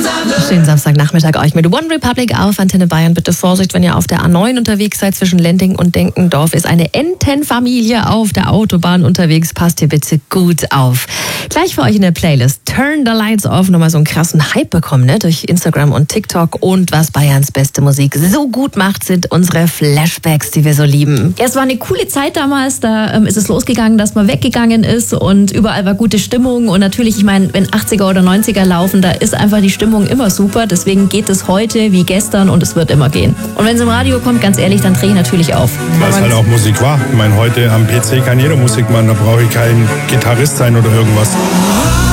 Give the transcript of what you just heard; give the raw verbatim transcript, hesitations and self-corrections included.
Schönen Samstagnachmittag euch mit One Republic auf Antenne Bayern. Bitte Vorsicht, wenn ihr auf der A neun unterwegs seid. Zwischen Lending und Denkendorf ist eine Entenfamilie auf der Autobahn unterwegs. Passt hier bitte gut auf. Gleich für euch in der Playlist Turn the Lights Off. Nochmal so einen krassen Hype bekommen, ne? Durch Instagram und TikTok. Und was Bayerns beste Musik so gut macht, sind unsere Flashbacks, die wir so lieben. Ja, es war eine coole Zeit damals. Da ähm, ist es losgegangen, dass man weggegangen ist und überall war gute Stimmung. Und natürlich, ich meine, wenn achtziger oder neunziger laufen, da ist einfach die Stimmung immer super. Deswegen geht es heute wie gestern und es wird immer gehen. Und wenn es im Radio kommt, ganz ehrlich, dann drehe ich natürlich auf. Weil es halt auch Musik war. Ich meine, heute am P C kann jeder Musik machen. Da brauche ich kein Gitarrist sein oder irgendwas.